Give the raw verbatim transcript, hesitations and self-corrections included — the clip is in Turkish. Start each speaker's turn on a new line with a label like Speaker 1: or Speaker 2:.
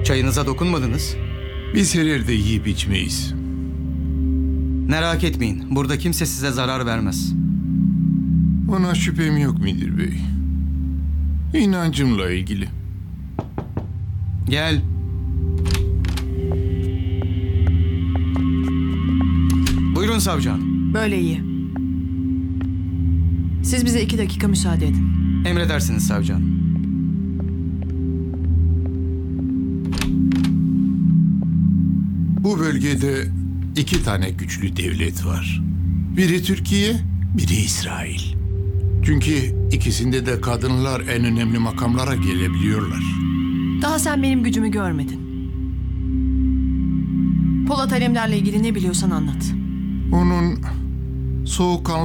Speaker 1: Çayınıza dokunmadınız.
Speaker 2: Biz her yerde yiyip içmeyiz.
Speaker 1: Merak etmeyin. Burada kimse size zarar vermez.
Speaker 2: Ona şüphem yok Müdür Bey. İnancımla ilgili.
Speaker 1: Gel. Buyurun savcı hanım.
Speaker 3: Böyle iyi. Siz bize iki dakika müsaade edin.
Speaker 1: Emredersiniz savcı hanım.
Speaker 2: Bu bölgede iki tane güçlü devlet var. Biri Türkiye, biri İsrail. Çünkü ikisinde de kadınlar en önemli makamlara gelebiliyorlar.
Speaker 3: Daha sen benim gücümü görmedin. Polat Alemdar'la ilgili ne biliyorsan anlat.
Speaker 2: Onun soğukkanlı